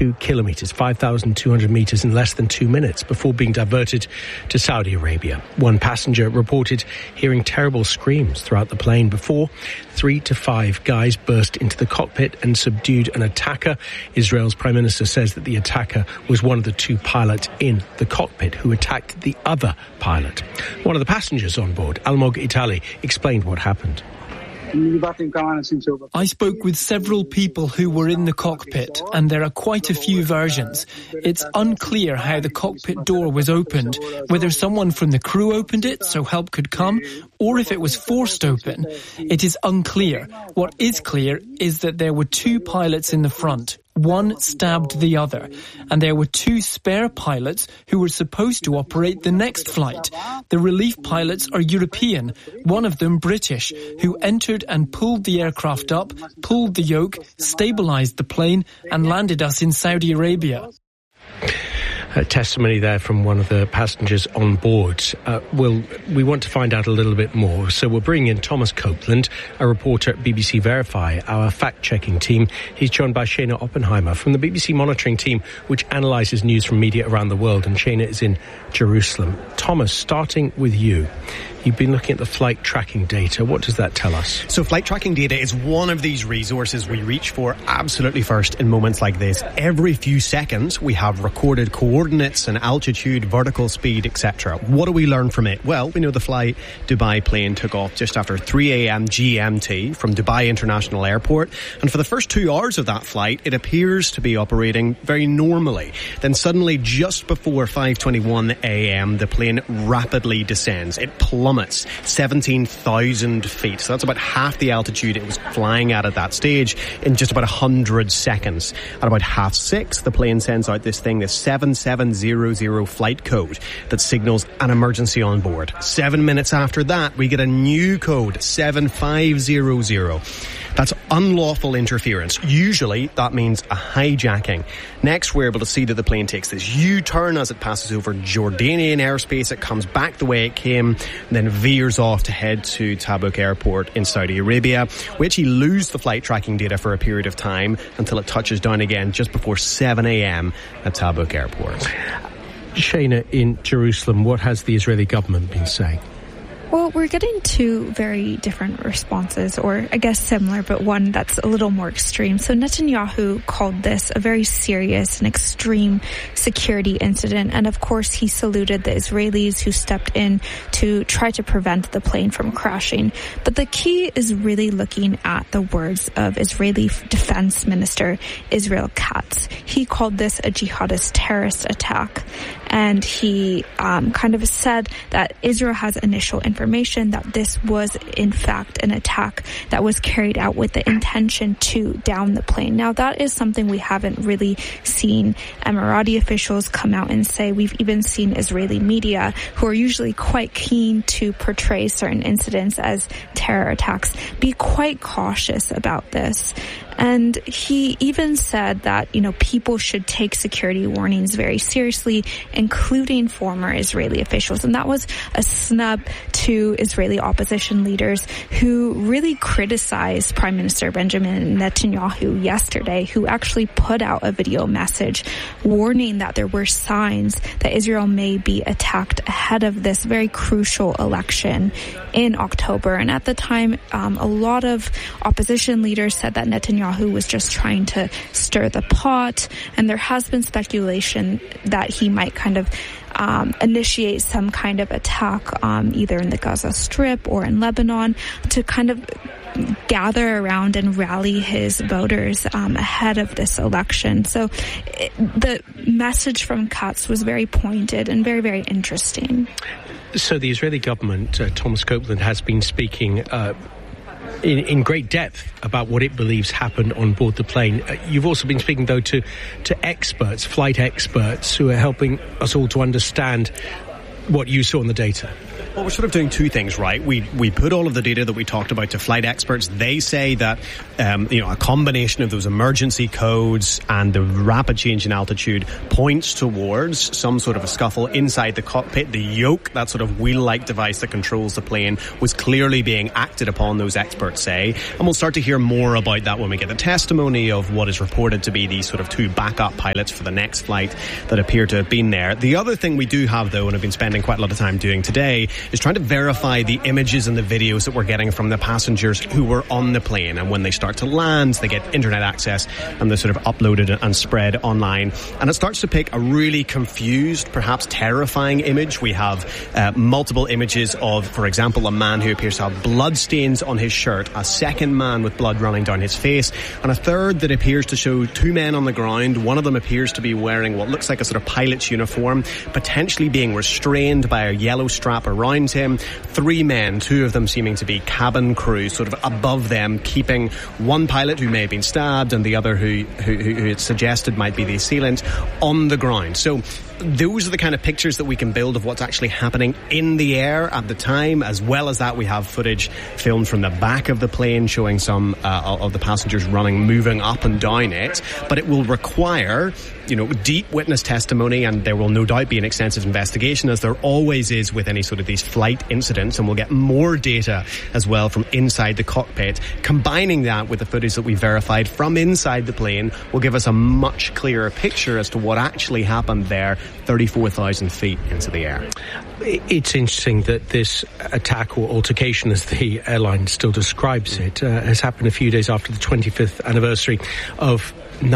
2 kilometres, 5,200 metres in less than 2 minutes before being diverted to Saudi Arabia. One passenger reported hearing terrible screams throughout the plane before 3 to 5 guys burst into the cockpit and subdued an attacker. Israel's Prime Minister says that the attacker was one of the 2 pilots in the cockpit who attacked the other pilot. One of the passengers on board, Almog Itali, explained what happened. I spoke with several people who were in the cockpit, and there are quite a few versions. It's unclear how the cockpit door was opened, whether someone from the crew opened it so help could come, or if it was forced open. It is unclear. What is clear is that there were 2 pilots in the front. One stabbed the other, and there were 2 spare pilots who were supposed to operate the next flight. The relief pilots are European, one of them British, who entered and pulled the aircraft up, pulled the yoke, stabilized the plane, and landed us in Saudi Arabia. Testimony there from one of the passengers on board. We want to find out a little bit more, so we'll bring in Thomas Copeland, a reporter at BBC Verify, our fact-checking team. He's joined by Shana Oppenheimer from the BBC monitoring team, which analyses news from media around the world, and Shana is in Jerusalem. Thomas, starting with you. You've been looking at the flight tracking data. What does that tell us? So flight tracking data is one of these resources we reach for absolutely first in moments like this. Every few seconds, we have recorded coordinates and altitude, vertical speed, etc. What do we learn from it? Well, we know the Fly Dubai plane took off just after 3 a.m. GMT from Dubai International Airport. And for the first 2 hours of that flight, it appears to be operating very normally. Then suddenly, just before 5:21 a.m., the plane rapidly descends. It plummets 17,000 feet. So that's about half the altitude it was flying at that stage in just about 100 seconds. At about 6:30, the plane sends out this 7700 flight code that signals an emergency on board. 7 minutes after that, we get a new code, 7500. That's unlawful interference. Usually, that means a hijacking. Next, we're able to see that the plane takes this U-turn as it passes over Jordanian airspace. It comes back the way it came, and then veers off to head to Tabuk Airport in Saudi Arabia. We actually lose the flight tracking data for a period of time until it touches down again just before 7 a.m. at Tabuk Airport. Shana, in Jerusalem, what has the Israeli government been saying? Well, we're getting 2 very different responses, or I guess similar, but one that's a little more extreme. So Netanyahu called this a very serious and extreme security incident. And of course, he saluted the Israelis who stepped in to try to prevent the plane from crashing. But the key is really looking at the words of Israeli Defense Minister Israel Katz. He called this a jihadist terrorist attack. And he kind of said that Israel has initial information that this was, in fact, an attack that was carried out with the intention to down the plane. Now, that is something we haven't really seen Emirati officials come out and say. We've even seen Israeli media, who are usually quite keen to portray certain incidents as terror attacks, be quite cautious about this. And he even said that, people should take security warnings very seriously, including former Israeli officials. And that was a snub to Israeli opposition leaders who really criticized Prime Minister Benjamin Netanyahu yesterday, who actually put out a video message warning that there were signs that Israel may be attacked ahead of this very crucial election in October. And at the time, a lot of opposition leaders said that Netanyahu was just trying to stir the pot, and there has been speculation that he might kind of initiate some kind of attack either in the Gaza Strip or in Lebanon to kind of gather around and rally his voters ahead of this election. So the message from Katz was very pointed and very, very interesting. So the Israeli government, Thomas Copeland, has been speaking in great depth about what it believes happened on board the plane. You've also been speaking, though, to experts, flight experts, who are helping us all to understand what you saw in the data. Well, we're sort of doing two things, right? We put all of the data that we talked about to flight experts. They say that, a combination of those emergency codes and the rapid change in altitude points towards some sort of a scuffle inside the cockpit. The yoke, that sort of wheel-like device that controls the plane, was clearly being acted upon, those experts say. And we'll start to hear more about that when we get the testimony of what is reported to be these sort of two backup pilots for the next flight that appear to have been there. The other thing we do have, though, and I've been spending quite a lot of time doing today, is trying to verify the images and the videos that we're getting from the passengers who were on the plane. And when they start to land, they get internet access and they're sort of uploaded and spread online. And it starts to pick a really confused, perhaps terrifying image. We have multiple images of, for example, a man who appears to have blood stains on his shirt, a second man with blood running down his face, and a third that appears to show two men on the ground. One of them appears to be wearing what looks like a sort of pilot's uniform, potentially being restrained by a yellow strap around him. Three men, two of them seeming to be cabin crew, sort of above them, keeping one pilot who may have been stabbed and the other who it's suggested might be the assailant on the ground. So those are the kind of pictures that we can build of what's actually happening in the air at the time. As well as that, we have footage filmed from the back of the plane showing some of the passengers moving up and down it. But it will require, deep witness testimony, and there will no doubt be an extensive investigation, as there always is with any sort of these flight incidents. And we'll get more data as well from inside the cockpit. Combining that with the footage that we verified from inside the plane will give us a much clearer picture as to what actually happened there, 34,000 feet into the air. It's interesting that this attack or altercation, as the airline still describes it, has happened a few days after the 25th anniversary of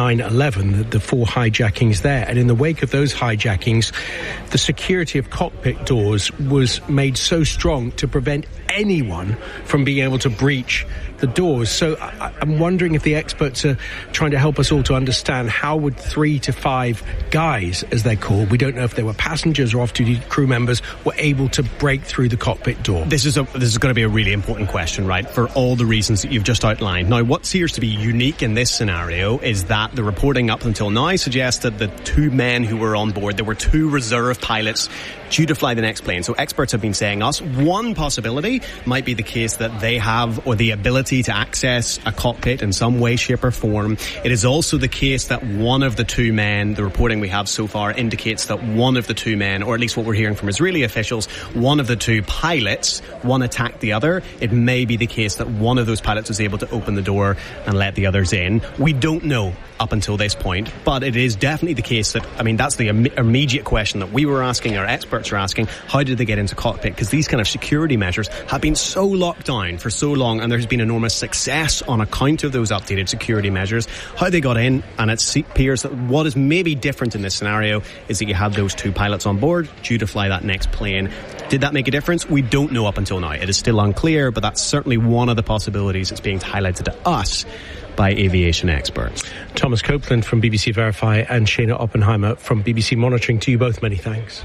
9/11, the four hijackings there. And in the wake of those hijackings, the security of cockpit doors was made so strong to prevent anyone from being able to breach the doors. So I'm wondering if the experts are trying to help us all to understand how would 3 to 5 guys, as they're called, we don't know if they were passengers or off-duty crew members, were able to break through the cockpit door. This is going to be a really important question, right, for all the reasons that you've just outlined. Now, what appears to be unique in this scenario is that the reporting up until now suggests that the two men who were on board, there were two reserve pilots due to fly the next plane. So experts have been saying one possibility might be the case that they have, or the ability to access a cockpit in some way, shape or form. It is also the case that one of the two men, the reporting we have so far indicates that one of the two men, or at least what we're hearing from Israeli officials, one of the two pilots, one attacked the other. It may be the case that one of those pilots was able to open the door and let the others in. We don't know up until this point, but it is definitely the case that, that's the immediate question that we were asking, our experts are asking, how did they get into cockpit? Because these kind of security measures have been so locked down for so long, and there's been enormous success on account of those updated security measures. How they got in, and it appears that what is maybe different in this scenario is that you have those two pilots on board due to fly that next plane. Did that make a difference? We don't know up until now. It is still unclear, but that's certainly one of the possibilities that's being highlighted to us by aviation experts. Thomas Copeland from BBC Verify and Shana Oppenheimer from BBC Monitoring. To you both, many thanks.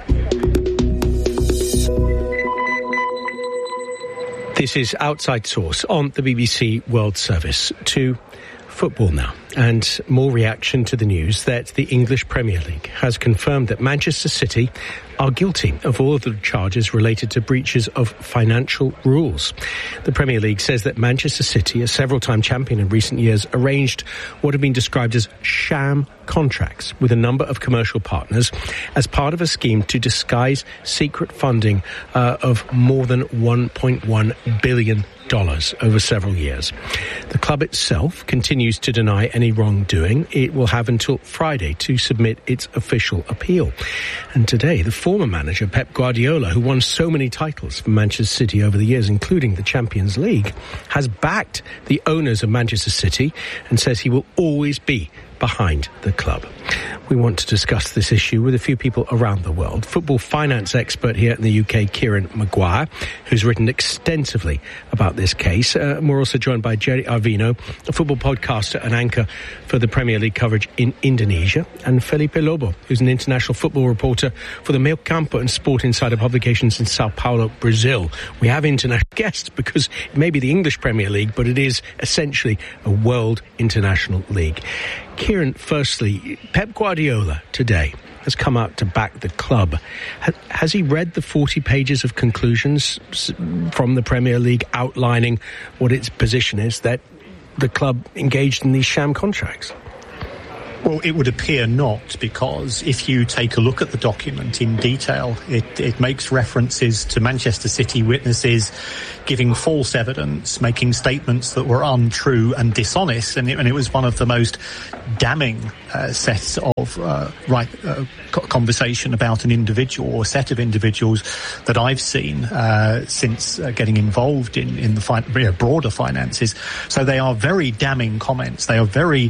This is Outside Source on the BBC World Service. To football now, and more reaction to the news that the English Premier League has confirmed that Manchester City are guilty of all of the charges related to breaches of financial rules. The Premier League says that Manchester City, a several-time champion in recent years, arranged what have been described as sham contracts with a number of commercial partners as part of a scheme to disguise secret funding of more than $1.1 billion over several years. The club itself continues to deny any wrongdoing. It will have until Friday to submit its official appeal. And today, the former manager, Pep Guardiola, who won so many titles for Manchester City over the years, including the Champions League, has backed the owners of Manchester City and says he will always be behind the club. We want to discuss this issue with a few people around the world. Football finance expert here in the UK, Kieran Maguire, who's written extensively about this case. We're also joined by Jerry Arvino, a football podcaster and anchor for the Premier League coverage in Indonesia, and Felipe Lobo, who's an international football reporter for the Meio Campo and Sport Insider publications in Sao Paulo, Brazil. We have international guests because it may be the English Premier League, but it is essentially a world international league. Kieran, firstly, Pep Guardiola today has come out to back the club. Has he read the 40 pages of conclusions from the Premier League outlining what its position is, that the club engaged in these sham contracts? Well, it would appear not, because if you take a look at the document in detail, it makes references to Manchester City witnesses giving false evidence, making statements that were untrue and dishonest, and it was one of the most damning sets of conversation about an individual or set of individuals that I've seen since getting involved in the broader finances. So they are very damning comments. They are very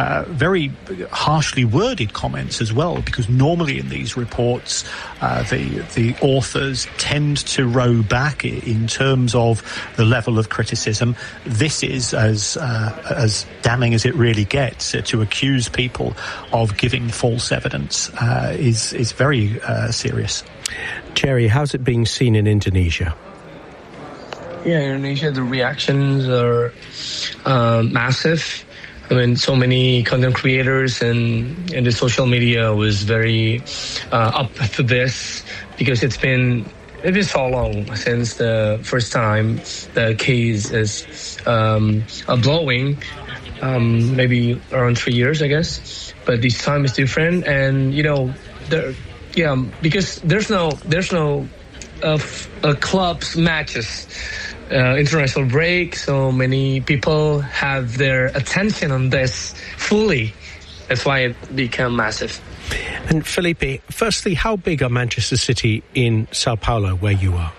harshly worded comments as well, because normally in these reports the authors tend to row back in terms of the level of criticism. This is as damning as it really gets. To accuse people of giving false evidence is very serious. Jerry, how's it being seen in Indonesia? Yeah, in Indonesia the reactions are massive. I mean, so many content creators and the social media was very up to this, because it's been so long since the first time the case is blowing, maybe around 3 years, I guess. But this time is different, and because there's no club's matches. International break, so many people have their attention on this fully. That's why it became massive. And Felipe, firstly, how big are Manchester City in Sao Paulo, where you are?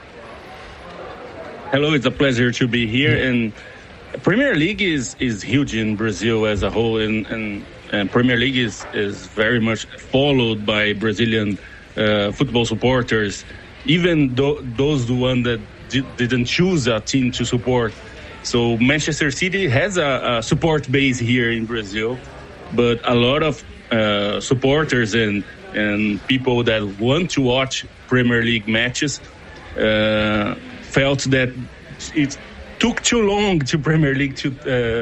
Hello, it's a pleasure to be here. And Premier League is huge in Brazil as a whole, and Premier League is very much followed by Brazilian football supporters, even those the one that didn't choose a team to support. So Manchester City has a support base here in Brazil, but a lot of supporters and people that want to watch Premier League matches felt that it took too long to Premier League to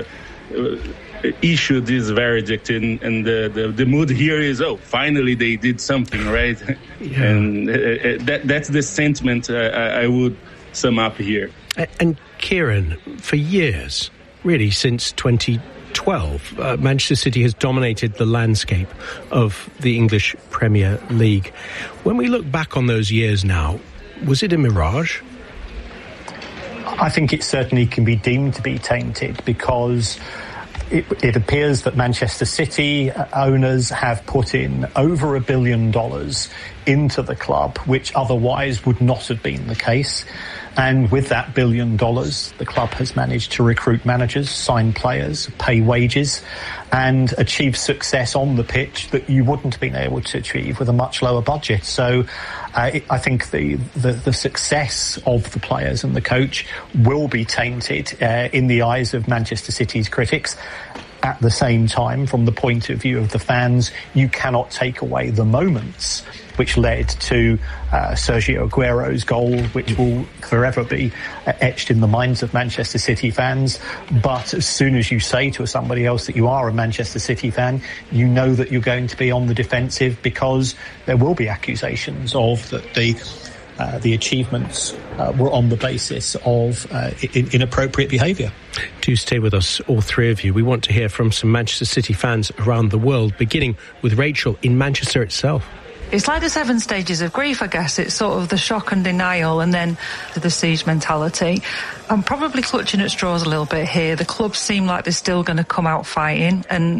issue this verdict, and the mood here is, finally they did something, right? Yeah. And that's the sentiment I would sum up here. And Kieran, for years, really since 2012, Manchester City has dominated the landscape of the English Premier League. When we look back on those years now, was it a mirage? I think it certainly can be deemed to be tainted, because it appears that Manchester City owners have put in over $1 billion into the club, which otherwise would not have been the case. And with that $1 billion, the club has managed to recruit managers, sign players, pay wages, and achieve success on the pitch that you wouldn't have been able to achieve with a much lower budget. So I think the success of the players and the coach will be tainted in the eyes of Manchester City's critics. At the same time, from the point of view of the fans, you cannot take away the moments which led to Sergio Aguero's goal, which will forever be etched in the minds of Manchester City fans. But as soon as you say to somebody else that you are a Manchester City fan, you know that you're going to be on the defensive, because there will be accusations of that the achievements were on the basis of inappropriate behaviour. Do stay with us, all three of you. We want to hear from some Manchester City fans around the world, beginning with Rachel in Manchester itself. It's like the 7 stages of grief, I guess. It's sort of the shock and denial, and then the siege mentality. I'm probably clutching at straws a little bit here. The clubs seem like they're still going to come out fighting, and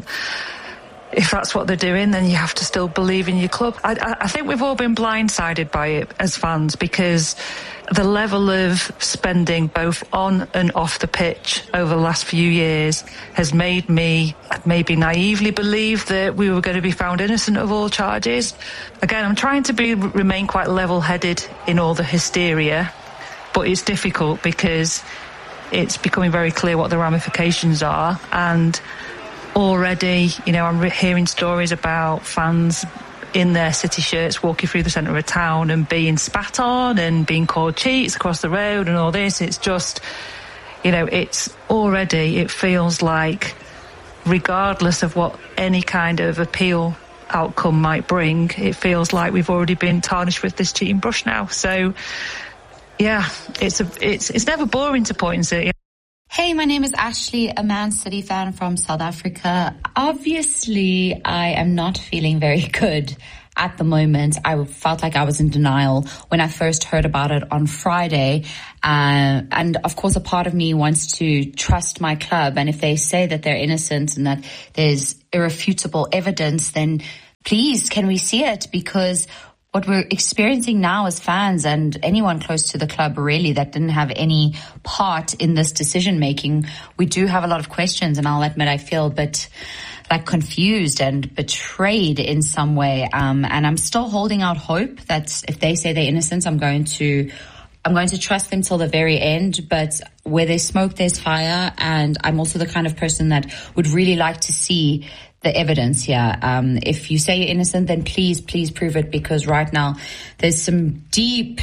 if that's what they're doing, then you have to still believe in your club. I think we've all been blindsided by it as fans, because the level of spending both on and off the pitch over the last few years has made me maybe naively believe that we were going to be found innocent of all charges. Again, I'm trying to remain quite level-headed in all the hysteria, but it's difficult because it's becoming very clear what the ramifications are. And already, I'm hearing stories about fans in their City shirts walking through the centre of a town and being spat on and being called cheats across the road and all this. It's just, it feels like, regardless of what any kind of appeal outcome might bring, it feels like we've already been tarnished with this cheating brush now. So, yeah, it's never boring to Points It. Hey, my name is Ashley, a Man City fan from South Africa. Obviously, I am not feeling very good at the moment. I felt like I was in denial when I first heard about it on Friday. And of course, a part of me wants to trust my club. And if they say that they're innocent and that there's irrefutable evidence, then please, can we see it? Because what we're experiencing now as fans and anyone close to the club really that didn't have any part in this decision making, we do have a lot of questions, and I'll admit I feel a bit like confused and betrayed in some way. And I'm still holding out hope that if they say they're innocent, I'm going to trust them till the very end. But where there's smoke, there's fire. And I'm also the kind of person that would really like to see the evidence here. If you say you're innocent, then please prove it, because right now there's some deep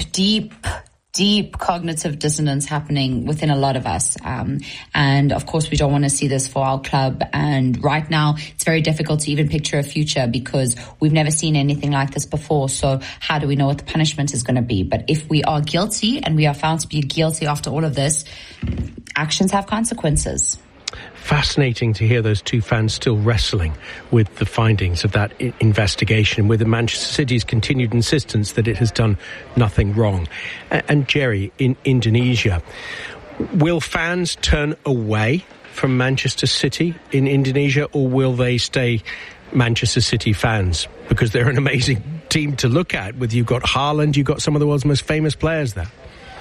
cognitive dissonance happening within a lot of us. And of course, we don't want to see this for our club. And right now, it's very difficult to even picture a future because we've never seen anything like this before. So how do we know what the punishment is going to be? But if we are guilty and we are found to be guilty after all of this, actions have consequences. Fascinating to hear those two fans still wrestling with the findings of that investigation, with the Manchester City's continued insistence that it has done nothing wrong. And Jerry, in Indonesia, will fans turn away from Manchester City in Indonesia, or will they stay Manchester City fans? Because they're an amazing team to look at. You've got Haaland, you've got some of the world's most famous players there.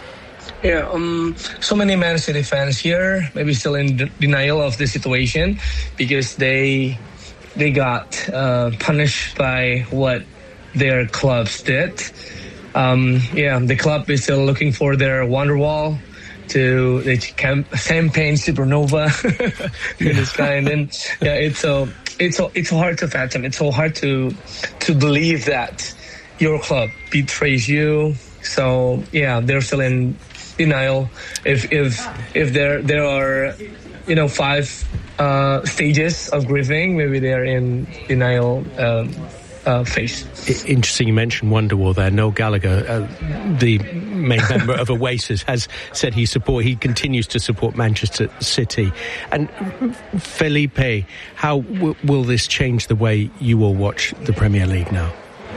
Yeah, so many Man City fans here, maybe still in denial of the situation because they got punished by what their clubs did. The club is still looking for their Wonderwall to the champagne supernova in the sky, and then it's hard to fathom. It's so hard to believe that your club betrays you. So yeah, they're still in denial. If there are 5 stages of grieving, maybe they're in denial phase. Interesting you mentioned Wonderwall there. Noel Gallagher, the main member of Oasis, has said he continues to support Manchester City. And Felipe, how will this change the way you will watch the Premier League now?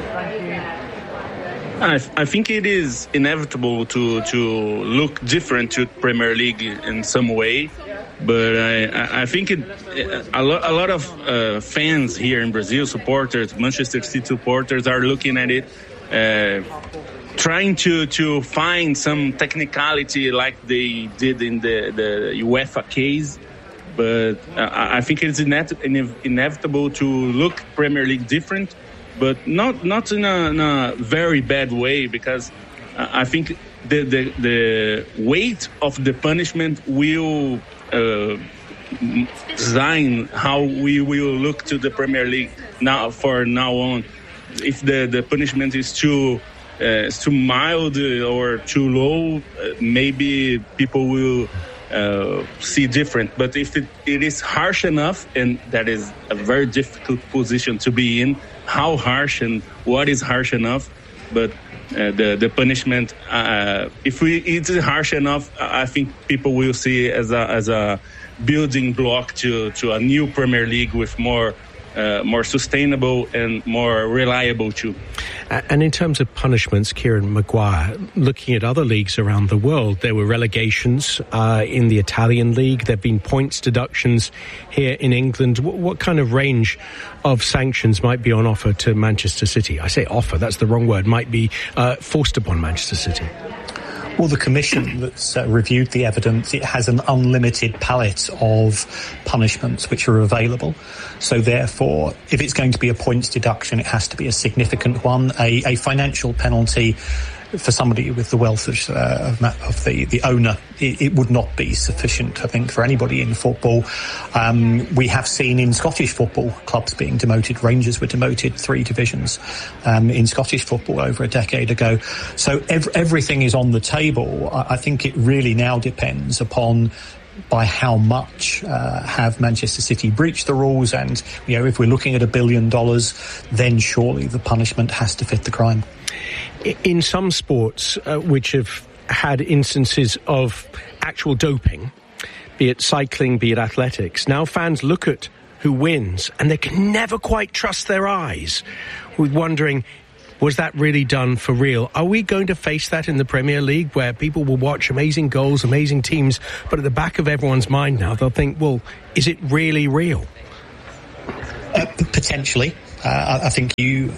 I think it is inevitable to look different to Premier League in some way, but I think a lot of fans here in Brazil, supporters, Manchester City supporters, are looking at it, trying to find some technicality like they did in the UEFA case. But I think it's inevitable to look Premier League different. But not in a very bad way, because I think the weight of the punishment will design how we will look to the Premier League from now on. If the punishment is too mild or too low, maybe people will see different. But if it is harsh enough, and that is a very difficult position to be in, how harsh and what is harsh enough, but the punishment, if it is harsh enough, I think people will see as a building block to a new Premier League with more sustainable and more reliable too. And in terms of punishments, Kieran Maguire, looking at other leagues around the world, there were relegations in the Italian league. There have been points deductions here in England. What kind of range of sanctions might be on offer to Manchester City? I say offer, that's the wrong word, might be forced upon Manchester City. Well, the commission that's reviewed the evidence, it has an unlimited palette of punishments which are available. So therefore, if it's going to be a points deduction, it has to be a significant one. A financial penalty for somebody with the wealth of the owner, it would not be sufficient, I think, for anybody in football. We have seen in Scottish football clubs being demoted. Rangers were demoted 3 divisions in Scottish football over a decade ago. So everything is on the table. I think it really now depends upon by how much have Manchester City breached the rules, and if we're looking at $1 billion, then surely the punishment has to fit the crime. In some sports which have had instances of actual doping, be it cycling, be it athletics, now fans look at who wins and they can never quite trust their eyes, with wondering, was that really done for real? Are we going to face that in the Premier League, where people will watch amazing goals, amazing teams, but at the back of everyone's mind now, they'll think, well, is it really real? Potentially. I think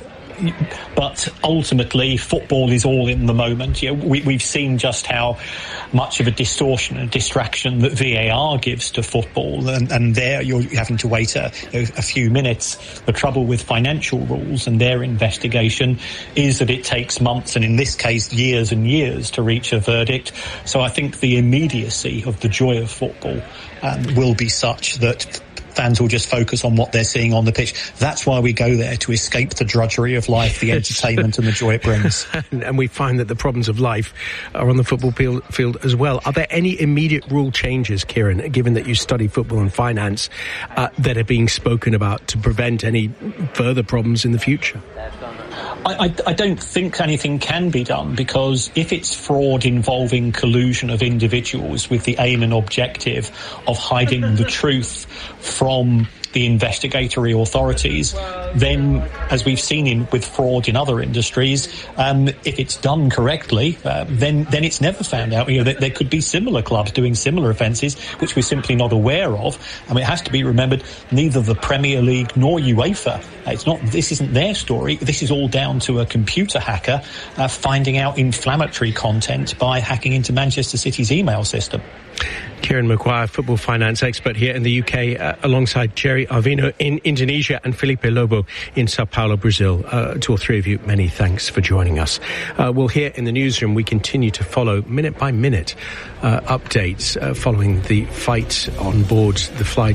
but ultimately, football is all in the moment. We've seen just how much of a distortion and distraction that VAR gives to football, and there you're having to wait a few minutes. The trouble with financial rules and their investigation is that it takes months, and in this case, years and years to reach a verdict. So I think the immediacy of the joy of football will be such that fans will just focus on what they're seeing on the pitch. That's why we go there, to escape the drudgery of life, the entertainment and the joy it brings. And we find that the problems of life are on the football field as well. Are there any immediate rule changes, Kieran, given that you study football and finance, that are being spoken about to prevent any further problems in the future? I don't think anything can be done, because if it's fraud involving collusion of individuals with the aim and objective of hiding the truth from the investigatory authorities, then, as we've seen with fraud in other industries, if it's done correctly, then it's never found out. There could be similar clubs doing similar offences which we're simply not aware of. It has to be remembered, neither the Premier League nor UEFA, this isn't their story. This is all down to a computer hacker finding out inflammatory content by hacking into Manchester City's email system. Kieran Maguire, football finance expert here in the UK, alongside Jerry Arvino in Indonesia and Felipe Lobo in Sao Paulo, Brazil. To all three of you, many thanks for joining us. We'll hear in the newsroom, we continue to follow minute by minute updates following the fight on board the flight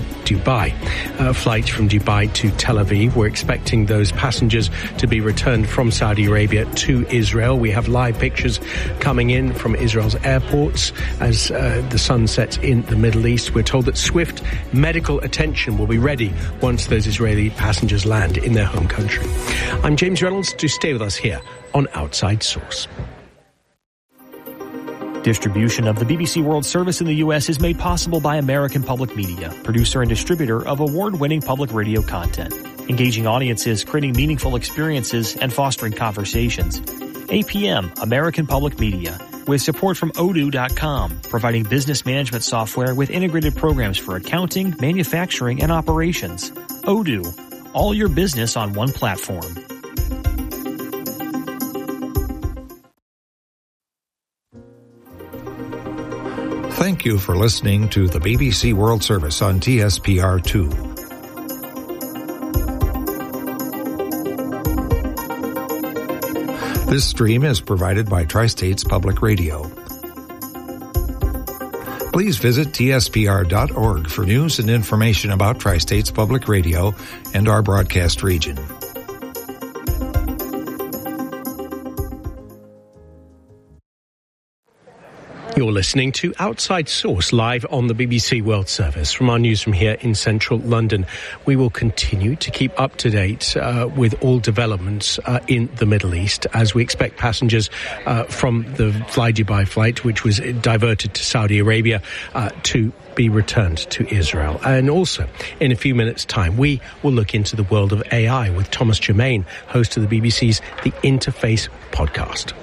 from Dubai to Tel Aviv. We're expecting those passengers to be returned from Saudi Arabia to Israel. We have live pictures coming in from Israel's airports as the sun sets in the Middle East. We're told that swift medical attention will be ready once those Israeli passengers land in their home country. I'm James Reynolds. Do stay with us here on Outside Source. Distribution of the BBC World Service in the U.S. is made possible by American Public Media, producer and distributor of award-winning public radio content, engaging audiences, creating meaningful experiences, and fostering conversations. APM, American Public Media, with support from Odoo.com, providing business management software with integrated programs for accounting, manufacturing, and operations. Odoo, all your business on one platform. Thank you for listening to the BBC World Service on TSPR2. This stream is provided by Tri-States Public Radio. Please visit tspr.org for news and information about Tri-States Public Radio and our broadcast region. You're listening to Outside Source, live on the BBC World Service from our newsroom here in central London. We will continue to keep up to date with all developments in the Middle East as we expect passengers from the Fly Dubai flight, which was diverted to Saudi Arabia, to be returned to Israel. And also, in a few minutes' time, we will look into the world of AI with Thomas Germain, host of the BBC's The Interface podcast.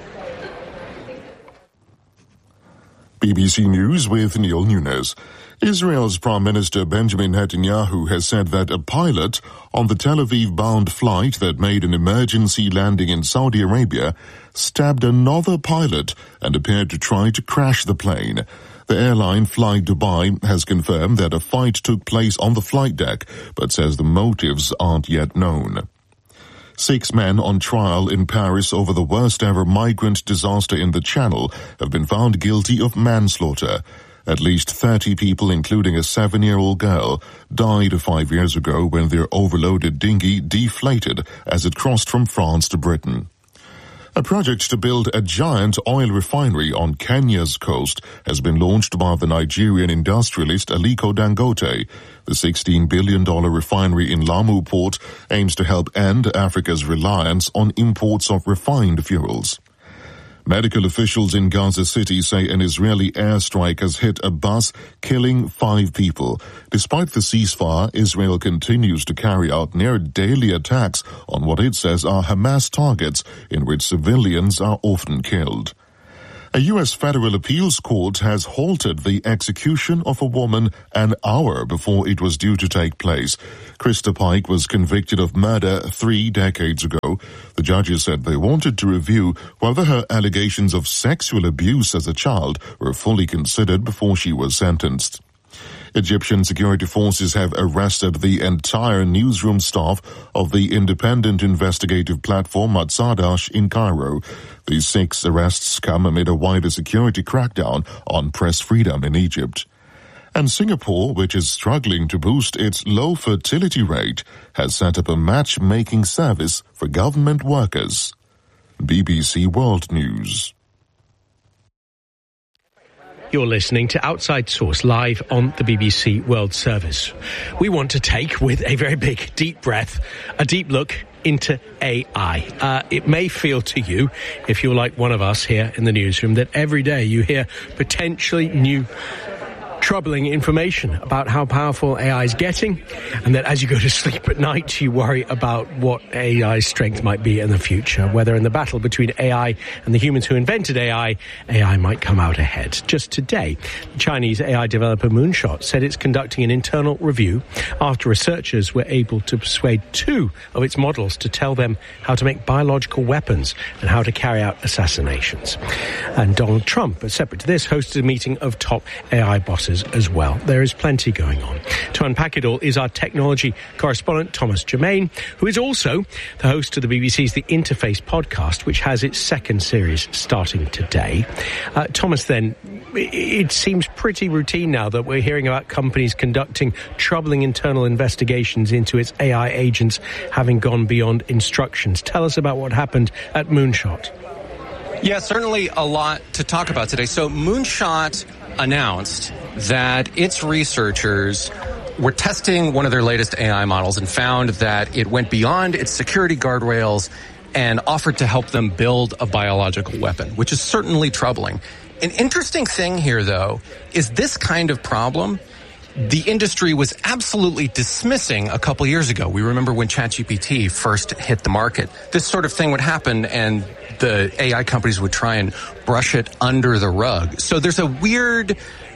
BBC News with Neil Nunes. Israel's Prime Minister Benjamin Netanyahu has said that a pilot on the Tel Aviv-bound flight that made an emergency landing in Saudi Arabia stabbed another pilot and appeared to try to crash the plane. The airline Fly Dubai has confirmed that a fight took place on the flight deck, but says the motives aren't yet known. 6 men on trial in Paris over the worst-ever migrant disaster in the Channel have been found guilty of manslaughter. At least 30 people, including a 7-year-old girl, died 5 years ago when their overloaded dinghy deflated as it crossed from France to Britain. A project to build a giant oil refinery on Kenya's coast has been launched by the Nigerian industrialist Aliko Dangote. The $16 billion refinery in Lamu port aims to help end Africa's reliance on imports of refined fuels. Medical officials in Gaza City say an Israeli airstrike has hit a bus, killing 5 people. Despite the ceasefire, Israel continues to carry out near-daily attacks on what it says are Hamas targets, in which civilians are often killed. A U.S. federal appeals court has halted the execution of a woman an hour before it was due to take place. Krista Pike was convicted of murder 3 decades ago. The judges said they wanted to review whether her allegations of sexual abuse as a child were fully considered before she was sentenced. Egyptian security forces have arrested the entire newsroom staff of the independent investigative platform Matzadash in Cairo. These 6 arrests come amid a wider security crackdown on press freedom in Egypt. And Singapore, which is struggling to boost its low fertility rate, has set up a matchmaking service for government workers. BBC World News. You're listening to Outside Source live on the BBC World Service. We want to take, with a very big, deep breath, a deep look into AI. It may feel to you, if you're like one of us here in the newsroom, that every day you hear potentially new troubling information about how powerful AI is getting, and that as you go to sleep at night, you worry about what AI's strength might be in the future, whether in the battle between AI and the humans who invented AI might come out ahead. Just today, the Chinese AI developer Moonshot said it's conducting an internal review after researchers were able to persuade 2 of its models to tell them how to make biological weapons and how to carry out assassinations. And Donald Trump, separate to this, hosted a meeting of top AI bosses as well. There is plenty going on. To unpack it all is our technology correspondent, Thomas Germain, who is also the host of the BBC's The Interface podcast, which has its 2nd series starting today. Thomas, then, it seems pretty routine now that we're hearing about companies conducting troubling internal investigations into its AI agents having gone beyond instructions. Tell us about what happened at Moonshot. Yeah, certainly a lot to talk about today. So Moonshot announced that its researchers were testing one of their latest AI models and found that it went beyond its security guardrails and offered to help them build a biological weapon, which is certainly troubling. An interesting thing here, though, is this kind of problem the industry was absolutely dismissing a couple years ago. We remember when ChatGPT first hit the market. This sort of thing would happen and the AI companies would try and brush it under the rug. So there's a weird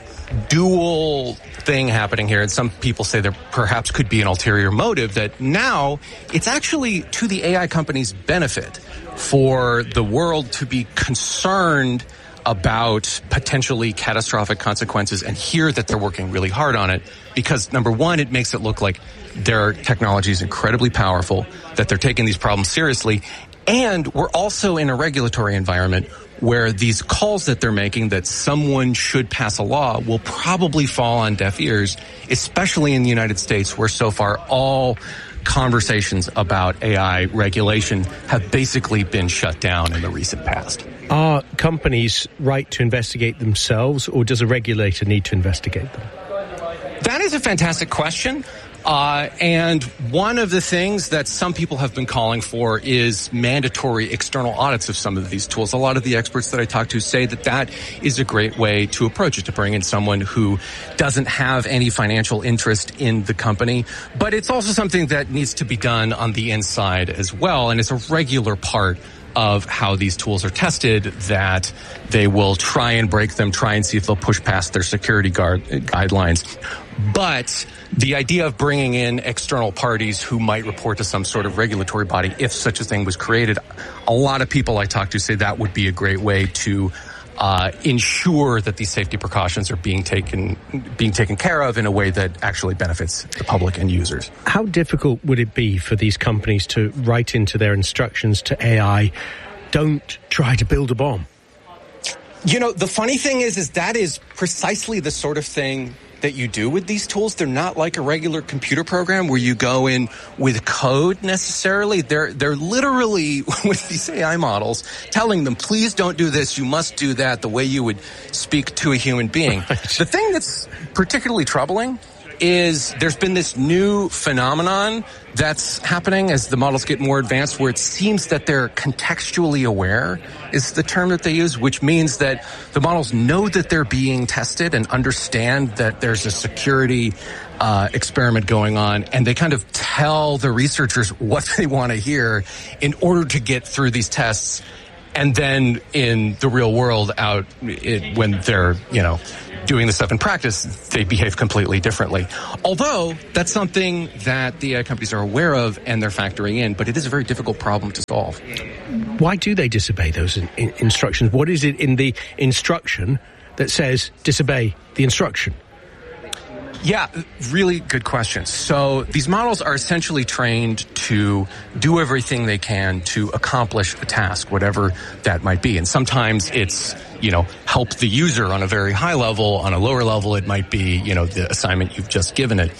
dual thing happening here, and some people say there perhaps could be an ulterior motive, that now it's actually to the AI companies' benefit for the world to be concerned about potentially catastrophic consequences and hear that they're working really hard on it, because number one, it makes it look like their technology is incredibly powerful, that they're taking these problems seriously, and we're also in a regulatory environment where these calls that they're making that someone should pass a law will probably fall on deaf ears, especially in the United States, where so far all conversations about AI regulation have basically been shut down in the recent past. Are companies right to investigate themselves, or does a regulator need to investigate them? That is a fantastic question. And one of the things that some people have been calling for is mandatory external audits of some of these tools. A lot of the experts that I talk to say that that is a great way to approach it, to bring in someone who doesn't have any financial interest in the company. But it's also something that needs to be done on the inside as well, and it's a regular part of how these tools are tested, that they will try and break them, try and see if they'll push past their security guidelines. But the idea of bringing in external parties who might report to some sort of regulatory body, if such a thing was created, a lot of people I talk to say that would be a great way to ensure that these safety precautions are being taken care of in a way that actually benefits the public and users. How difficult would it be for these companies to write into their instructions to AI, don't try to build a bomb? You know, the funny thing is that is precisely the sort of thing that you do with these tools. They're not like a regular computer program where you go in with code necessarily. They're literally, with these AI models, telling them, please don't do this, you must do that, the way you would speak to a human being. Right. The thing that's particularly troubling is there's been this new phenomenon that's happening as the models get more advanced, where it seems that they're contextually aware is the term that they use, which means that the models know that they're being tested and understand that there's a security experiment going on, and they kind of tell the researchers what they want to hear in order to get through these tests. And then in the real world when they're, doing this stuff in practice, they behave completely differently. Although that's something that the AI companies are aware of and they're factoring in, but it is a very difficult problem to solve. Why do they disobey those instructions? What is it in the instruction that says disobey the instruction? Yeah, really good question. So these models are essentially trained to do everything they can to accomplish a task, whatever that might be. And sometimes it's, help the user on a very high level. On a lower level, it might be, the assignment you've just given it.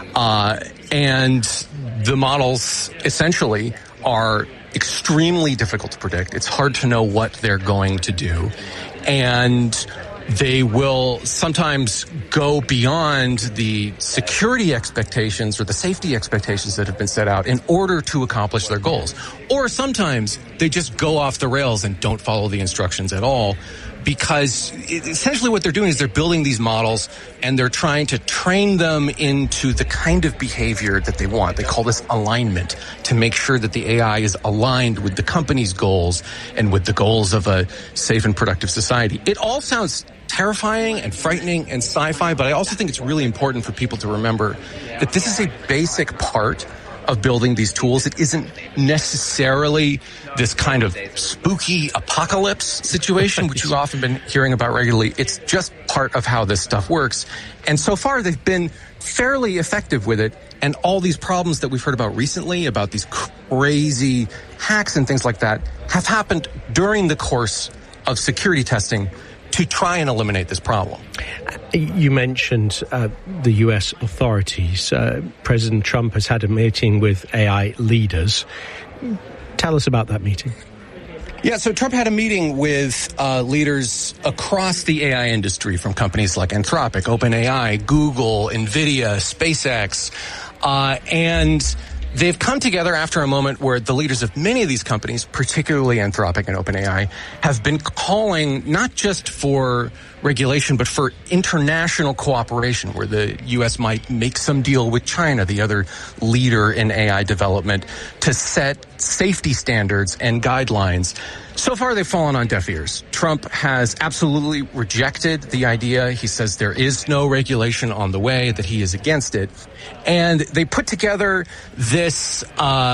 And the models essentially are extremely difficult to predict. It's hard to know what they're going to do. And they will sometimes go beyond the security expectations or the safety expectations that have been set out in order to accomplish their goals. Or sometimes they just go off the rails and don't follow the instructions at all, because essentially what they're doing is they're building these models and they're trying to train them into the kind of behavior that they want. They call this alignment, to make sure that the AI is aligned with the company's goals and with the goals of a safe and productive society. It all sounds terrifying and frightening and sci-fi, but I also think it's really important for people to remember that this is a basic part of building these tools. It isn't necessarily this kind of spooky apocalypse situation, which you've often been hearing about regularly. It's just part of how this stuff works. And so far, they've been fairly effective with it. And all these problems that we've heard about recently, about these crazy hacks and things like that, have happened during the course of security testing to try and eliminate this problem. You mentioned the U.S. authorities. President Trump has had a meeting with AI leaders. Tell us about that meeting. Yeah, so Trump had a meeting with leaders across the AI industry, from companies like Anthropic, OpenAI, Google, NVIDIA, SpaceX, and they've come together after a moment where the leaders of many of these companies, particularly Anthropic and OpenAI, have been calling not just for regulation, but for international cooperation, where the U.S. might make some deal with China, the other leader in AI development, to set safety standards and guidelines. So far, they've fallen on deaf ears. Trump has absolutely rejected the idea. He says there is no regulation on the way, that he is against it. And they put together this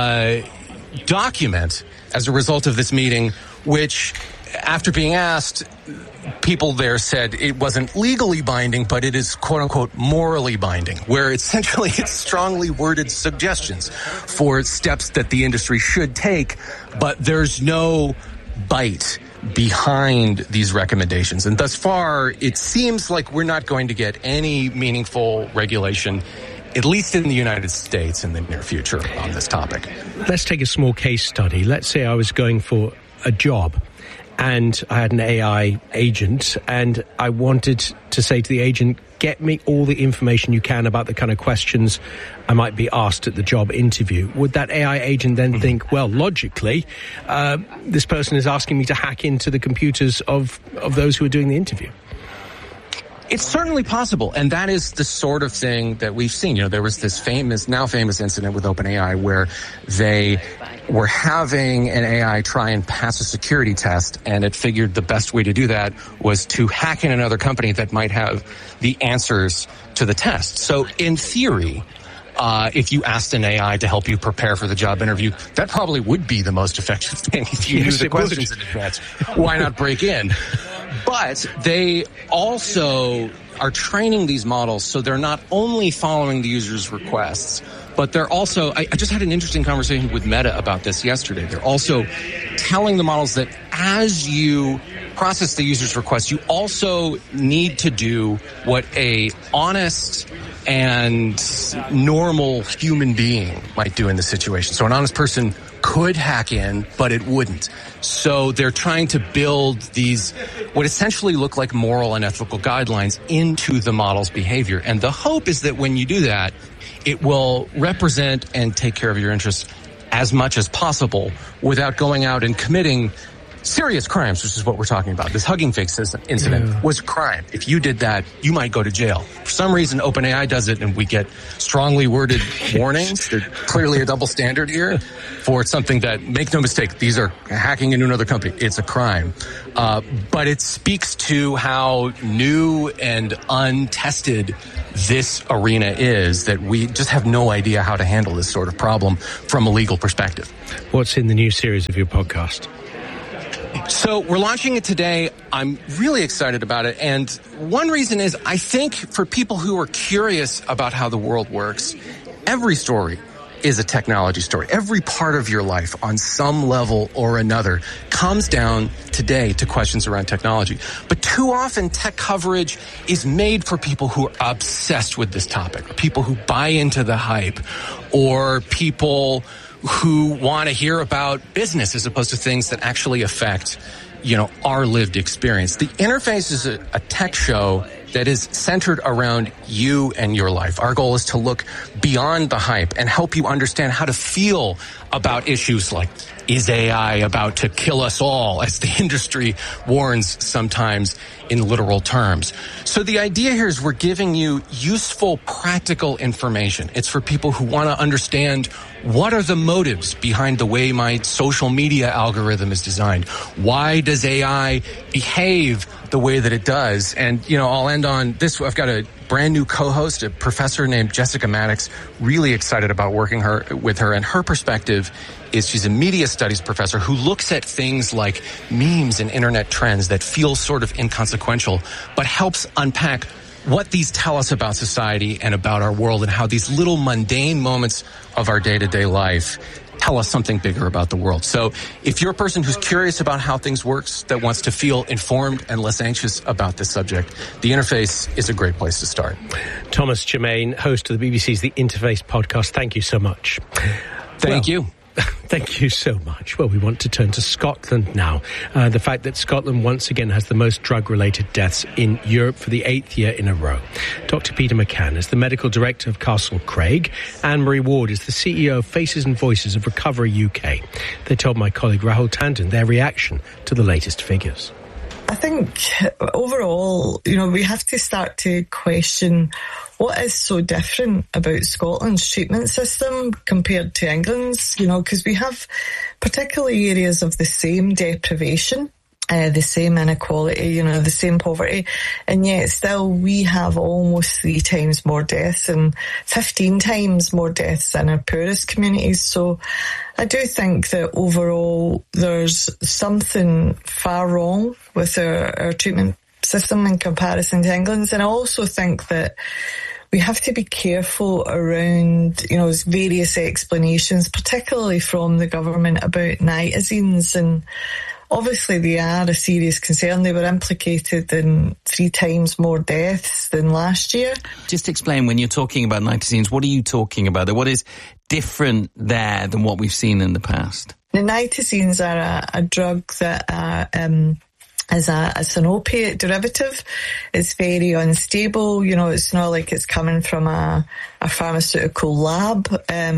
document as a result of this meeting, which, after being asked, people there said it wasn't legally binding, but it is, quote unquote, morally binding, where essentially it's strongly worded suggestions for steps that the industry should take, but there's no bite behind these recommendations. And thus far, it seems like we're not going to get any meaningful regulation, at least in the United States, in the near future on this topic. Let's take a small case study. Let's say I was going for a job and I had an AI agent and I wanted to say to the agent, get me all the information you can about the kind of questions I might be asked at the job interview. Would that AI agent then think, well, logically, this person is asking me to hack into the computers of those who are doing the interview? It's certainly possible, and that is the sort of thing that we've seen. There was this now famous incident with OpenAI where they were having an AI try and pass a security test, and it figured the best way to do that was to hack in another company that might have the answers to the test. So in theory, if you asked an AI to help you prepare for the job interview, that probably would be the most effective thing. If you knew the questions in advance, why not break in? But they also are training these models so they're not only following the user's requests, but they're also, I just had an interesting conversation with Meta about this yesterday. They're also telling the models that as you process the user's request, you also need to do what a honest and normal human being might do in this situation. So an honest person could hack in, but it wouldn't. So they're trying to build these, what essentially look like moral and ethical guidelines into the model's behavior. And the hope is that when you do that, it will represent and take care of your interests as much as possible without going out and committing serious crimes, which is what we're talking about. This Hugging Face incident was a crime. If you did that, you might go to jail. For some reason, OpenAI does it, and we get strongly worded warnings. There's clearly a double standard here for something that, make no mistake, these are hacking into another company. It's a crime. But it speaks to how new and untested this arena is, that we just have no idea how to handle this sort of problem from a legal perspective. What's in the new series of your podcast? So we're launching it today. I'm really excited about it. And one reason is I think for people who are curious about how the world works, every story is a technology story. Every part of your life on some level or another comes down today to questions around technology. But too often tech coverage is made for people who are obsessed with this topic, or people who buy into the hype, or people who want to hear about business as opposed to things that actually affect, our lived experience. The Interface is a tech show that is centered around you and your life. Our goal is to look beyond the hype and help you understand how to feel about issues like, is AI about to kill us all, as the industry warns sometimes in literal terms. So the idea here is we're giving you useful, practical information. It's for people who want to understand what are the motives behind the way my social media algorithm is designed. Why does AI behave the way that it does? And, I'll end on this. I've got a brand new co-host, a professor named Jessica Maddox, really excited about working with her. And her perspective is she's a media studies professor who looks at things like memes and internet trends that feel sort of inconsequential, but helps unpack what these tell us about society and about our world, and how these little mundane moments of our day-to-day life tell us something bigger about the world. So if you're a person who's curious about how things works, that wants to feel informed and less anxious about this subject, The Interface is a great place to start. Thomas Germain, host of the BBC's The Interface podcast, thank you so much. Thank you. Thank you so much. Well, we want to turn to Scotland now. The fact that Scotland once again has the most drug-related deaths in Europe for the 8th year in a row. Dr. Peter McCann is the medical director of Castle Craig. Anne-Marie Ward is the CEO of Faces and Voices of Recovery UK. They told my colleague Rahul Tandon their reaction to the latest figures. I think overall, we have to start to question what is so different about Scotland's treatment system compared to England's, because we have particularly areas of the same deprivation, the same inequality, the same poverty, and yet still we have almost 3 times more deaths and 15 times more deaths in our poorest communities. So I do think that overall there's something far wrong with our treatment system in comparison to England's, and I also think that we have to be careful around, various explanations, particularly from the government about nitazines, and obviously they are a serious concern. They were implicated in 3 times more deaths than last year. Just explain, when you're talking about nitazines, what are you talking about? What is different there than what we've seen in the past? The nitazines are a drug that it's an opiate derivative. It's very unstable. It's not like it's coming from a pharmaceutical lab.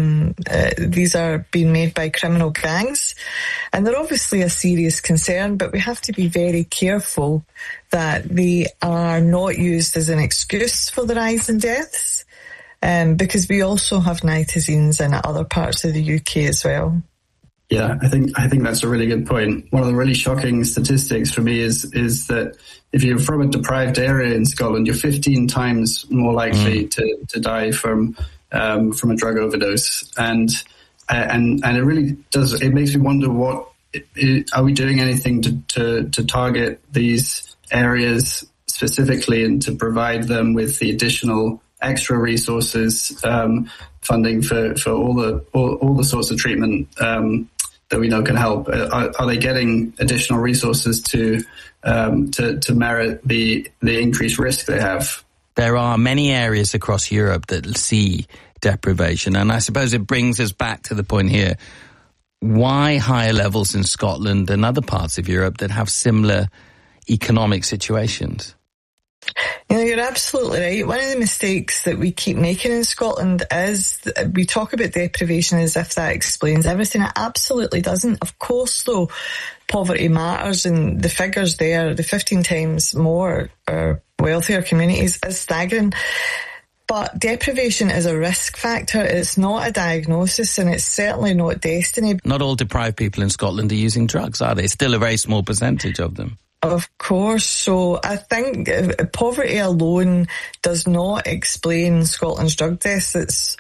These are being made by criminal gangs, and they're obviously a serious concern, but we have to be very careful that they are not used as an excuse for the rise in deaths, because we also have nitazines in other parts of the UK as well. Yeah, I think that's a really good point. One of the really shocking statistics for me is that if you're from a deprived area in Scotland, you're 15 times more likely to die from a drug overdose, and it really does. It makes me wonder, are we doing anything to target these areas specifically and to provide them with the additional extra resources, funding for all the sorts of treatment we know can help? Are they getting additional resources to merit the increased risk they have? There are many areas across Europe that see deprivation, and I suppose it brings us back to the point here. Why higher levels in Scotland and other parts of Europe that have similar economic situations? You're absolutely right. One of the mistakes that we keep making in Scotland is we talk about deprivation as if that explains everything. It absolutely doesn't. Of course, though, poverty matters, and the figures there, the 15 times more wealthier communities, is staggering. But deprivation is a risk factor. It's not a diagnosis, and it's certainly not destiny. Not all deprived people in Scotland are using drugs, are they? Still a very small percentage of them. Of course. So I think poverty alone does not explain Scotland's drug deaths. It's,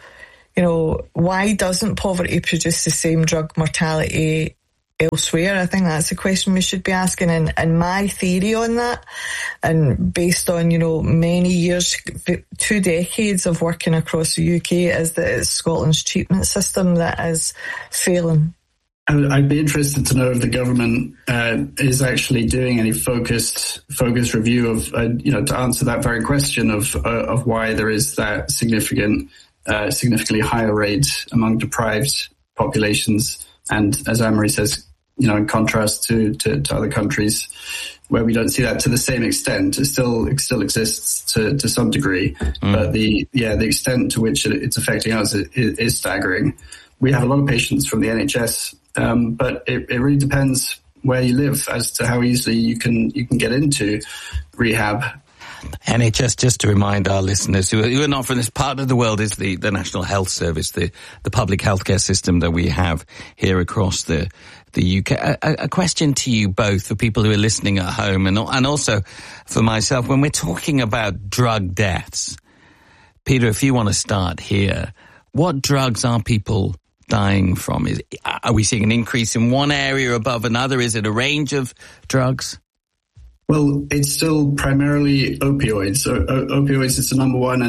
why doesn't poverty produce the same drug mortality elsewhere? I think that's a question we should be asking. And my theory on that, and based on, many years, 2 decades of working across the UK, is that it's Scotland's treatment system that is failing. I'd be interested to know if the government is actually doing any focused review of, to answer that very question of why there is that significantly higher rate among deprived populations. And as Anne-Marie says, in contrast to other countries where we don't see that to the same extent, it still exists to some degree. But the extent to which it's affecting us is staggering. We have a lot of patients from the NHS, but it really depends where you live as to how easily you can get into rehab. NHS, just to remind our listeners who are not from this part of the world, is the National Health Service, the public healthcare system that we have here across the UK. A question to you both, for people who are listening at home, and also for myself, when we're talking about drug deaths. Peter, if you want to start here, what drugs are people dying from? Are we seeing an increase in one area above another? Is it a range of drugs? Well, it's still primarily opioids. So opioids is the number one,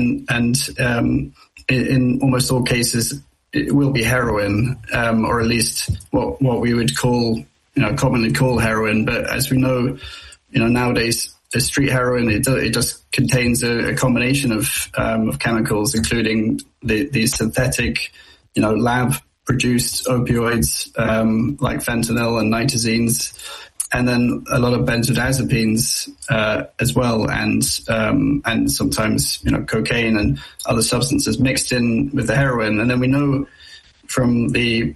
and in almost all cases, it will be heroin, or at least what we would call, commonly call heroin. But as we know, nowadays, street heroin, it just contains a combination of chemicals, including these synthetic, lab-produced opioids like fentanyl and nitazenes, and then a lot of benzodiazepines as well, and sometimes cocaine and other substances mixed in with the heroin. And then we know from the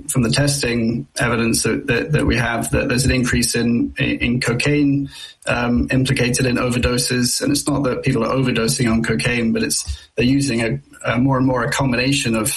testing evidence that we have that there's an increase in cocaine implicated in overdoses. And it's not that people are overdosing on cocaine, but they're using a more and more a combination of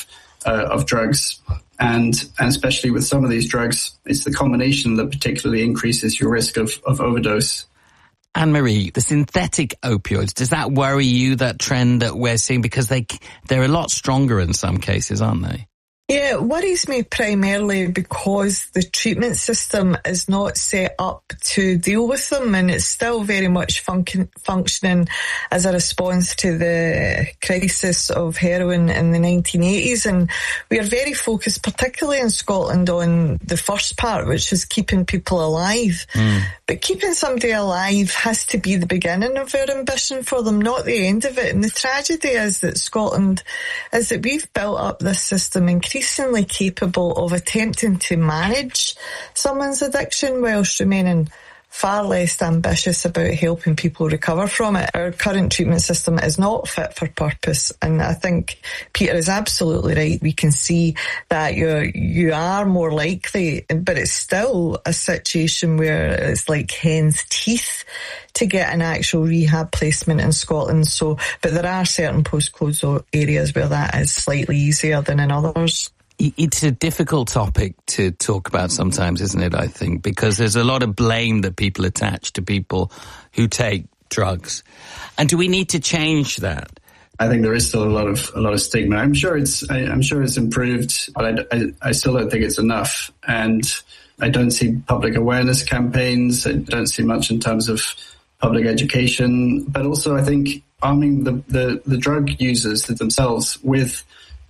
drugs. And especially with some of these drugs, it's the combination that particularly increases your risk of overdose. Anne-Marie, the synthetic opioids, does that worry you, that trend that we're seeing? Because they're a lot stronger in some cases, aren't they? Yeah, it worries me primarily because the treatment system is not set up to deal with them, and it's still very much functioning as a response to the crisis of heroin in the 1980s. And we are very focused, particularly in Scotland, on the first part, which is keeping people alive. But keeping somebody alive has to be the beginning of our ambition for them, not the end of it. And the tragedy is that Scotland is that we've built up this system increasingly capable of attempting to manage someone's addiction whilst remaining far less ambitious about helping people recover from it. Our current treatment system is not fit for purpose, and I think Peter is absolutely right. We can see that you are more likely, but it's still a situation where it's like hen's teeth to get an actual rehab placement in Scotland. So, but there are certain postcodes areas where that is slightly easier than in others. It's a difficult topic to talk about sometimes, isn't it, I think, because there's a lot of blame that people attach to people who take drugs. And do we need to change that? I think there is still a lot of stigma. I'm sure it's improved, but I still don't think it's enough. And I don't see public awareness campaigns. I don't see much in terms of public education, but also I think arming the drug users themselves with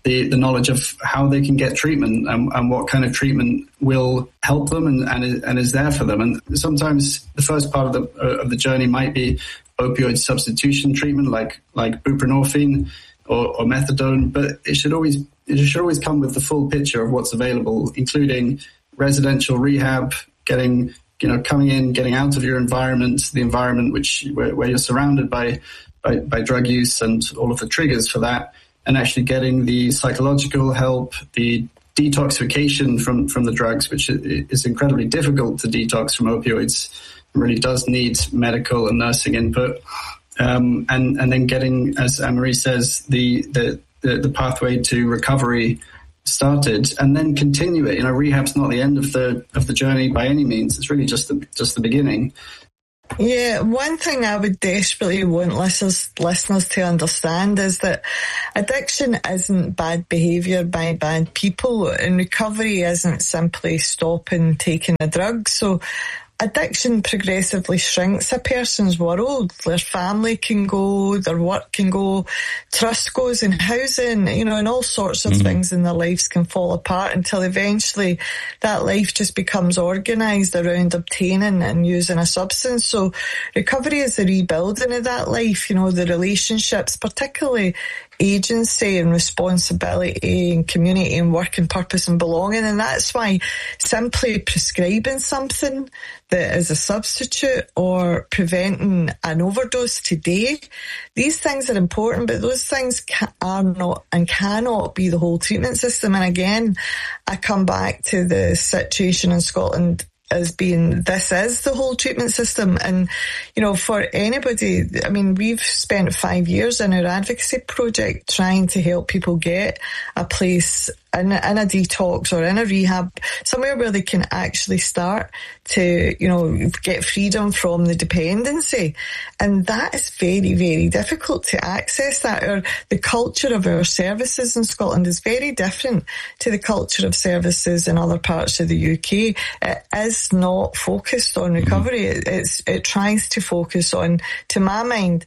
the knowledge of how they can get treatment and what kind of treatment will help them and is there for them. And sometimes the first part of the journey might be opioid substitution treatment like buprenorphine or methadone, but it should always come with the full picture of what's available, including residential rehab, coming in, getting out of your environment, the environment where you're surrounded by drug use and all of the triggers for that, and actually getting the psychological help, the detoxification from the drugs, which is incredibly difficult to detox from opioids. It really does need medical and nursing input. And then getting, as Anne-Marie says, the pathway to recovery started, and then continue it. Rehab's not the end of the journey by any means. It's really just the beginning. Yeah, one thing I would desperately want listeners to understand is that addiction isn't bad behaviour by bad people, and recovery isn't simply stopping taking a drug. So addiction progressively shrinks a person's world. Their family can go, their work can go, trust goes in housing, and all sorts of things in their lives can fall apart until eventually that life just becomes organised around obtaining and using a substance. So recovery is the rebuilding of that life, the relationships, particularly agency and responsibility and community and work and purpose and belonging. And that's why simply prescribing something that is a substitute or preventing an overdose today, these things are important, but those things are not and cannot be the whole treatment system. And again, I come back to the situation in Scotland as being, this is the whole treatment system. And, for anybody, we've spent 5 years in our advocacy project trying to help people get a place in a detox or in a rehab, somewhere where they can actually start to, get freedom from the dependency. And that is very, very difficult to access that. The culture of our services in Scotland is very different to the culture of services in other parts of the UK. It is not focused on recovery. It tries to focus on, to my mind,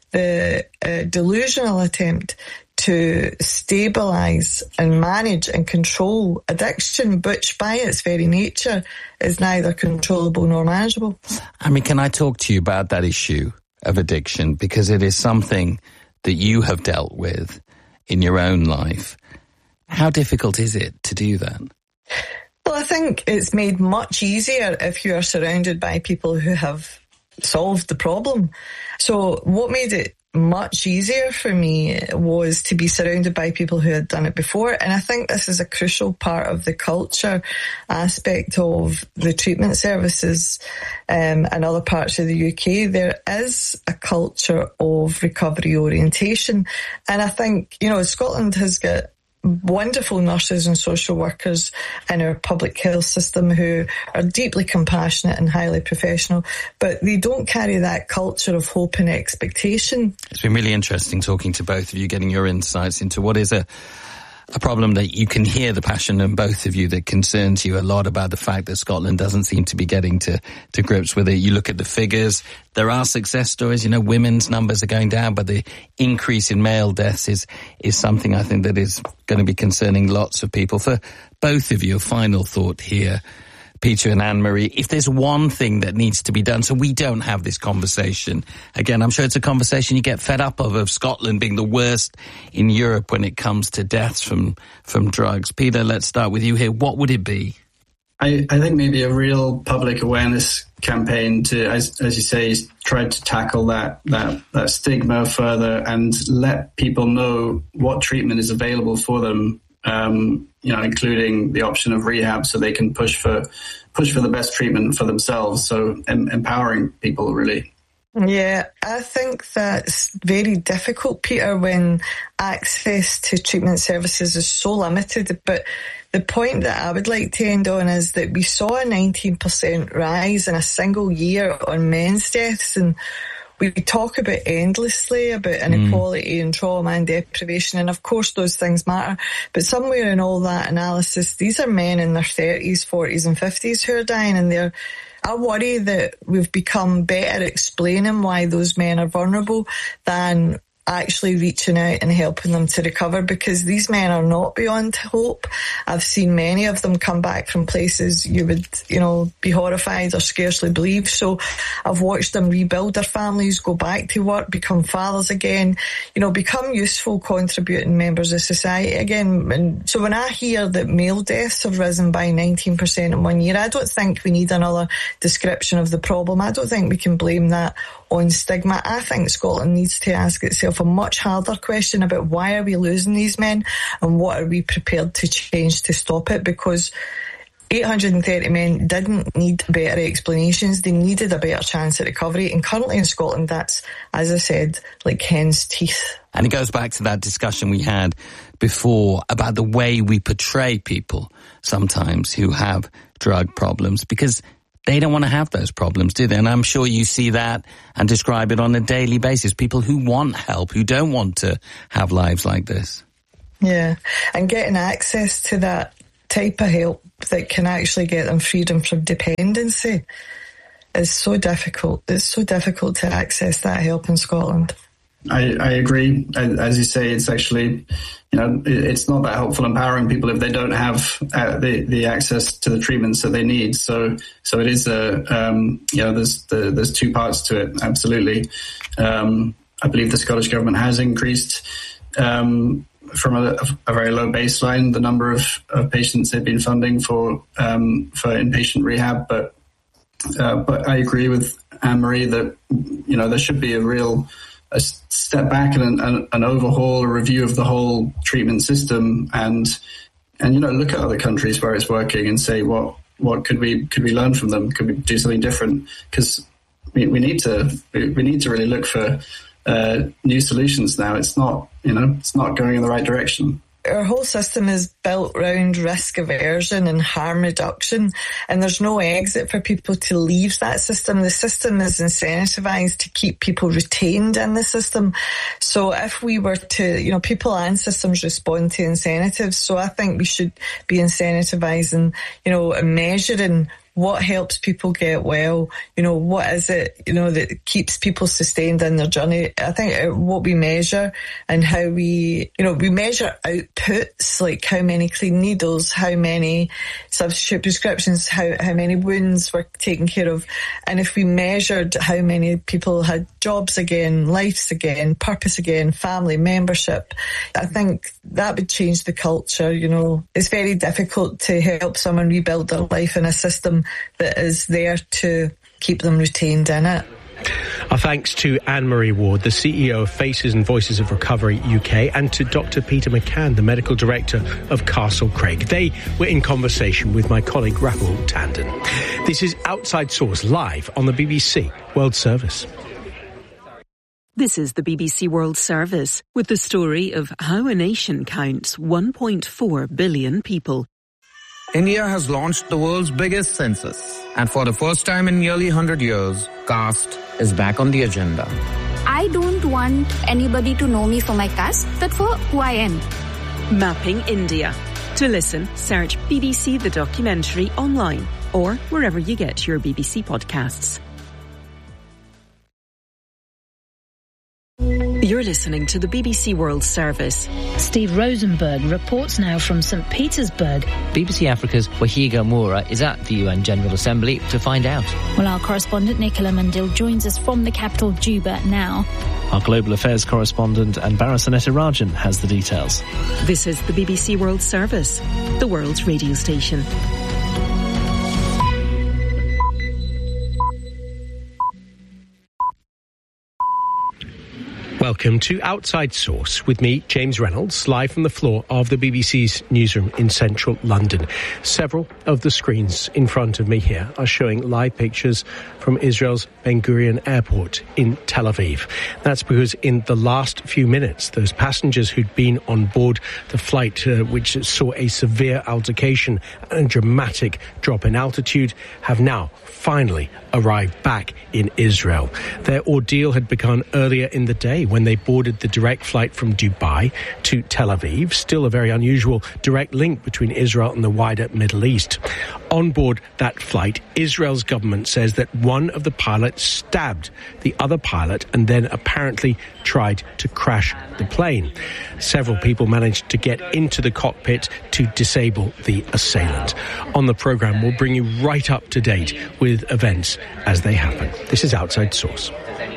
the delusional attempt to stabilise and manage and control addiction, which by its very nature is neither controllable nor manageable. Can I talk to you about that issue of addiction? Because it is something that you have dealt with in your own life. How difficult is it to do that? Well, I think it's made much easier if you are surrounded by people who have solved the problem. So what made it much easier for me was to be surrounded by people who had done it before. And I think this is a crucial part of the culture aspect of the treatment services and other parts of the UK. There is a culture of recovery orientation. And I think, Scotland has got wonderful nurses and social workers in our public health system who are deeply compassionate and highly professional, but they don't carry that culture of hope and expectation. It's been really interesting talking to both of you, getting your insights into what is a problem that you can hear the passion in both of you that concerns you a lot about the fact that Scotland doesn't seem to be getting to grips with it. You look at the figures, there are success stories, women's numbers are going down, but the increase in male deaths is something I think that is going to be concerning lots of people. For both of you, a final thought here, Peter and Anne-Marie, if there's one thing that needs to be done so we don't have this conversation again, I'm sure it's a conversation you get fed up of Scotland being the worst in Europe when it comes to deaths from drugs. Peter, let's start with you here. What would it be? I think maybe a real public awareness campaign to, as you say, try to tackle that stigma further and let people know what treatment is available for them. Including the option of rehab, so they can push for the best treatment for themselves. So empowering people, really. Yeah, I think that's very difficult, Peter, when access to treatment services is so limited. But the point that I would like to end on is that we saw a 19% rise in a single year on men's deaths, and we talk about endlessly about inequality and trauma and deprivation, and of course those things matter. But somewhere in all that analysis, these are men in their 30s, 40s and 50s who are dying, and I worry that we've become better explaining why those men are vulnerable than actually reaching out and helping them to recover, because these men are not beyond hope. I've seen many of them come back from places you would, be horrified or scarcely believe. So I've watched them rebuild their families, go back to work, become fathers again, become useful, contributing members of society again. And so when I hear that male deaths have risen by 19% in 1 year, I don't think we need another description of the problem. I don't think we can blame that on stigma. I think Scotland needs to ask itself a much harder question about why are we losing these men and what are we prepared to change to stop it, because 830 men didn't need better explanations. They needed a better chance at recovery. And currently in Scotland, that's, as I said, like hen's teeth. And it goes back to that discussion we had before about the way we portray people sometimes who have drug problems, because they don't want to have those problems, do they? And I'm sure you see that and describe it on a daily basis. People who want help, who don't want to have lives like this. Yeah, and getting access to that type of help that can actually get them freedom from dependency is so difficult. It's so difficult to access that help in Scotland. I agree. As you say, it's actually, it's not that helpful empowering people if they don't have the access to the treatments that they need. So it is there's two parts to it. Absolutely. I believe the Scottish Government has increased from a very low baseline the number of patients they've been funding for inpatient rehab. But I agree with Anne-Marie that there should be a step back and an overhaul, a review of the whole treatment system, and look at other countries where it's working and say what could we learn from them? Could we do something different? Because we need to really look for new solutions now. It's not going in the right direction. Our whole system is built around risk aversion and harm reduction, and there's no exit for people to leave that system. The system is incentivized to keep people retained in the system. So if we were to, people and systems respond to incentives. So I think we should be incentivizing, and measuring what helps people get well, what is it, that keeps people sustained in their journey. I think what we measure and how we measure outputs, like how many clean needles, how many substitute prescriptions, how many wounds were taken care of. And if we measured how many people had jobs again, lives again, purpose again, family membership, I think that would change the culture. It's very difficult to help someone rebuild their life in a system that is there to keep them retained in it. Our thanks to Anne-Marie Ward, the CEO of Faces and Voices of Recovery UK, and to Dr. Peter McCann, the Medical Director of Castle Craig. They were in conversation with my colleague Rahul Tandon. This is Outside Source, live on the BBC World Service. This is the BBC World Service, with the story of how a nation counts 1.4 billion people. India has launched the world's biggest census, and for the first time in nearly 100 years, caste is back on the agenda. I don't want anybody to know me for my caste, but for who I am. Mapping India. To listen, search BBC The Documentary online or wherever you get your BBC podcasts. You're listening to the BBC World Service. Steve Rosenberg reports now from St. Petersburg. BBC Africa's Wahiga Moura is at the UN General Assembly to find out. Well, our correspondent Nicola Mandil joins us from the capital, Juba, now. Our global affairs correspondent Anbara Sanetarajan has the details. This is the BBC World Service, the world's radio station. Welcome to Outside Source with me, James Reynolds, live from the floor of the BBC's newsroom in central London. Several of the screens in front of me here are showing live pictures from Israel's Ben Gurion Airport in Tel Aviv. That's because in the last few minutes, those passengers who'd been on board the flight, which saw a severe altercation and a dramatic drop in altitude, have now finally arrived back in Israel. Their ordeal had begun earlier in the day when when they boarded the direct flight from Dubai to Tel Aviv, still a very unusual direct link between Israel and the wider Middle East. On board that flight, Israel's government says that one of the pilots stabbed the other pilot and then apparently tried to crash the plane. Several people managed to get into the cockpit to disable the assailant. On the programme, we'll bring you right up to date with events as they happen. This is Outside Source.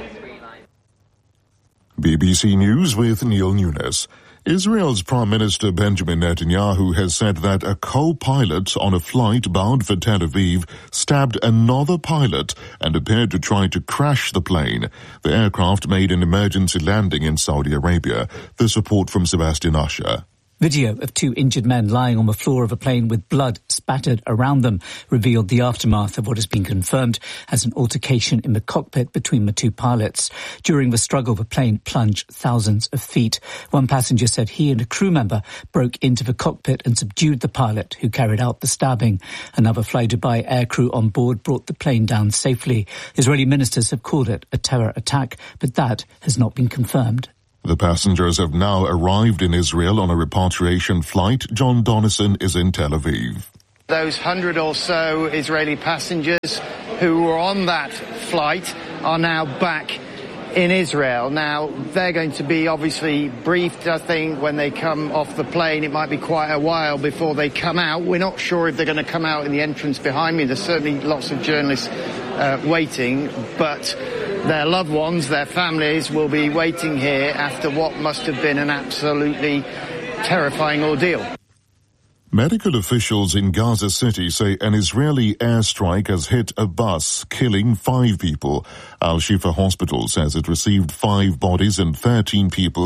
BBC News with Neil Nunes. Israel's Prime Minister Benjamin Netanyahu has said that a co-pilot on a flight bound for Tel Aviv stabbed another pilot and appeared to try to crash the plane. The aircraft made an emergency landing in Saudi Arabia. This report from Sebastian Usher. Video of two injured men lying on the floor of a plane with blood spattered around them revealed the aftermath of what has been confirmed as an altercation in the cockpit between the two pilots. During the struggle, the plane plunged thousands of feet. One passenger said he and a crew member broke into the cockpit and subdued the pilot who carried out the stabbing. Another Fly Dubai aircrew on board brought the plane down safely. Israeli ministers have called it a terror attack, but that has not been confirmed. The passengers have now arrived in Israel on a repatriation flight. John Donnison is in Tel Aviv. Those 100 or so Israeli passengers who were on that flight are now back in Israel. Now, they're going to be obviously briefed, I think, when they come off the plane. It might be quite a while before they come out. We're not sure if they're going to come out in the entrance behind me. There's certainly lots of journalists waiting, but their loved ones, their families, will be waiting here after what must have been an absolutely terrifying ordeal. Medical officials in Gaza City say an Israeli airstrike has hit a bus, killing 5 people. Al-Shifa Hospital says it received 5 bodies and 13 people